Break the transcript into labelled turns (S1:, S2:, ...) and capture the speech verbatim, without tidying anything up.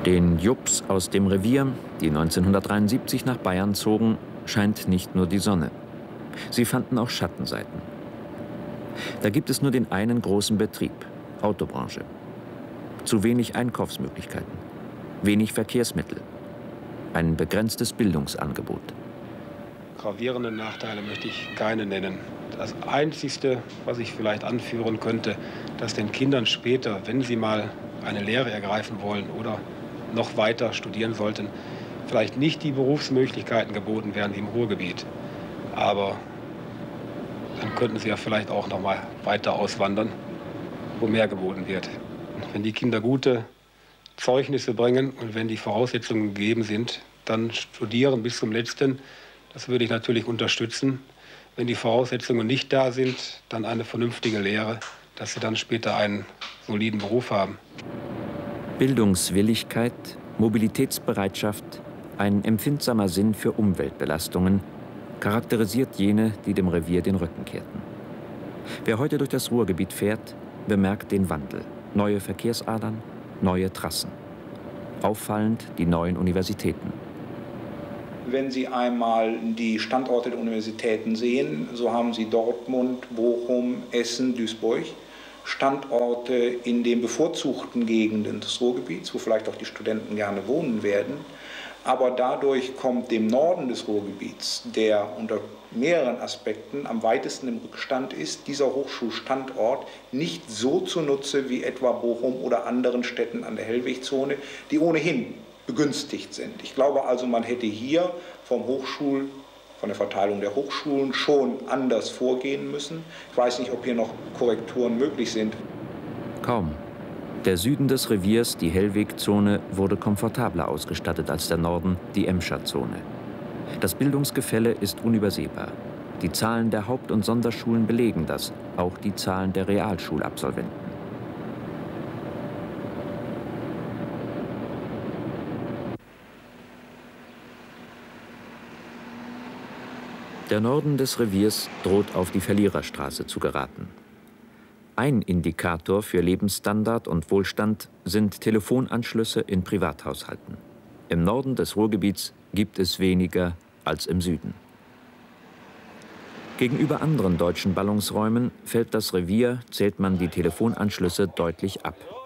S1: Den Jupps aus dem Revier, die neunzehnhundertdreiundsiebzig nach Bayern zogen, scheint nicht nur die Sonne. Sie fanden auch Schattenseiten. Da gibt es nur den einen großen Betrieb, Autobranche. Zu wenig Einkaufsmöglichkeiten, wenig Verkehrsmittel, ein begrenztes Bildungsangebot.
S2: Gravierende Nachteile möchte ich keine nennen. Das Einzige, was ich vielleicht anführen könnte, dass den Kindern später, wenn sie mal eine Lehre ergreifen wollen oder noch weiter studieren sollten, vielleicht nicht die Berufsmöglichkeiten geboten werden wie im Ruhrgebiet. Aber dann könnten sie ja vielleicht auch noch mal weiter auswandern, wo mehr geboten wird. Wenn die Kinder gute Zeugnisse bringen und wenn die Voraussetzungen gegeben sind, dann studieren bis zum Letzten. Das würde ich natürlich unterstützen. Wenn die Voraussetzungen nicht da sind, dann eine vernünftige Lehre, dass sie dann später einen soliden Beruf haben.
S1: Bildungswilligkeit, Mobilitätsbereitschaft, ein empfindsamer Sinn für Umweltbelastungen charakterisiert jene, die dem Revier den Rücken kehrten. Wer heute durch das Ruhrgebiet fährt, bemerkt den Wandel. Neue Verkehrsadern, neue Trassen. Auffallend die neuen Universitäten.
S3: Wenn Sie einmal die Standorte der Universitäten sehen, so haben Sie Dortmund, Bochum, Essen, Duisburg. Standorte in den bevorzugten Gegenden des Ruhrgebiets, wo vielleicht auch die Studenten gerne wohnen werden. Aber dadurch kommt dem Norden des Ruhrgebiets, der unter mehreren Aspekten am weitesten im Rückstand ist, dieser Hochschulstandort nicht so zunutze wie etwa Bochum oder anderen Städten an der Hellwegzone, die ohnehin begünstigt sind. Ich glaube also, man hätte hier vom Hochschul von der Verteilung der Hochschulen schon anders vorgehen müssen. Ich weiß nicht, ob hier noch Korrekturen möglich sind.
S1: Kaum. Der Süden des Reviers, die Hellwegzone, wurde komfortabler ausgestattet als der Norden, die Emscher-Zone. Das Bildungsgefälle ist unübersehbar. Die Zahlen der Haupt- und Sonderschulen belegen das, auch die Zahlen der Realschulabsolventen. Der Norden des Reviers droht auf die Verliererstraße zu geraten. Ein Indikator für Lebensstandard und Wohlstand sind Telefonanschlüsse in Privathaushalten. Im Norden des Ruhrgebiets gibt es weniger als im Süden. Gegenüber anderen deutschen Ballungsräumen fällt das Revier, zählt man die Telefonanschlüsse, deutlich ab.